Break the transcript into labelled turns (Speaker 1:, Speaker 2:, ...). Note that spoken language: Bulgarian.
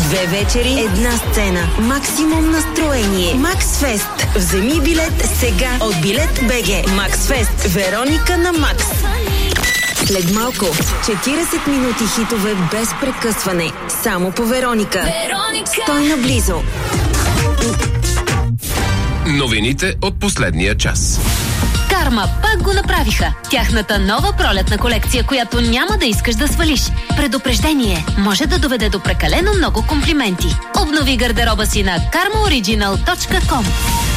Speaker 1: 2 вечери, 1 сцена. Максимум настроение. Максфест. Вземи билет сега от Билет БГ. Максфест. Вероника на Макс. След малко 40 минути хитове без прекъсване. Само по Вероника. Стой наблизо.
Speaker 2: Новините от последния час.
Speaker 3: Карма пак го направиха. Тяхната нова пролетна колекция, която няма да искаш да свалиш. Предупреждение, може да доведе до прекалено много комплименти. Обнови гардероба си на karmaoriginal.com.